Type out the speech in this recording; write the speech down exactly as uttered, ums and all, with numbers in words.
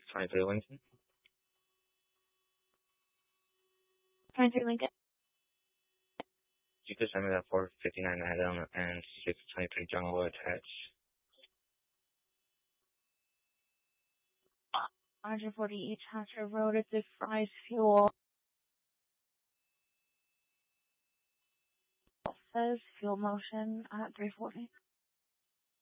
twenty-three Lincoln. twenty-three Lincoln. You could send me that four fifty-nine Adam and six twenty-three Jungle attached. one forty East Hampshire Road, it's a Fry's Fuel. It says fuel motion at three forty.